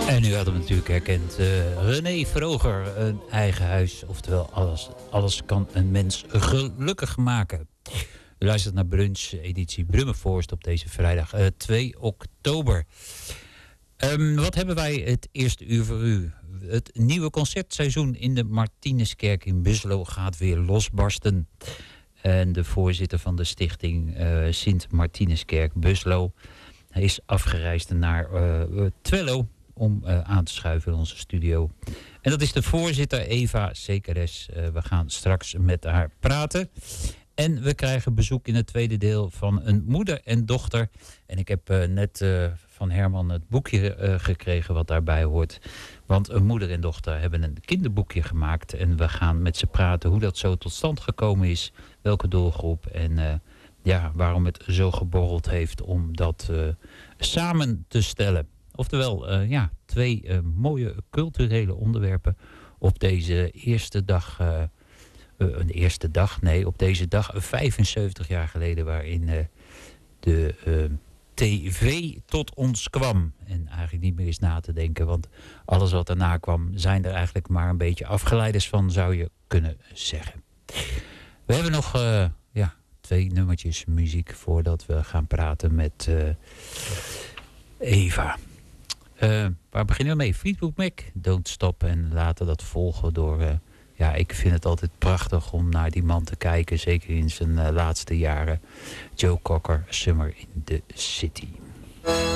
En u had hem natuurlijk herkend. René Vroger, een eigen huis. Oftewel, alles kan een mens gelukkig maken. U luistert naar Brunch, editie Brummenforst op deze vrijdag 2 oktober. Wat hebben wij het eerste uur voor u? Het nieuwe concertseizoen in de Martinuskerk in Buslo gaat weer losbarsten. En de voorzitter van de stichting Sint Martinuskerk Buslo is afgereisd naar Twello om aan te schuiven in onze studio. En dat is de voorzitter Eva Sekeres. We gaan straks met haar praten. En we krijgen bezoek in het tweede deel van een moeder en dochter. En ik heb net van Herman het boekje gekregen wat daarbij hoort. Want een moeder en dochter hebben een kinderboekje gemaakt. En we gaan met ze praten hoe dat zo tot stand gekomen is. Welke doelgroep en waarom het zo geborreld heeft om dat samen te stellen. Oftewel, twee mooie culturele onderwerpen op deze eerste dag. Op deze dag 75 jaar geleden waarin de tv tot ons kwam. En eigenlijk niet meer eens na te denken, want alles wat daarna kwam zijn er eigenlijk maar een beetje afgeleiders van, zou je kunnen zeggen. We hebben nog 2 nummertjes muziek voordat we gaan praten met Eva. Waar beginnen we mee? Fleetwood Mac, Don't Stop. En laten dat volgen door... ik vind het altijd prachtig om naar die man te kijken. Zeker in zijn laatste jaren. Joe Cocker, Summer in the City.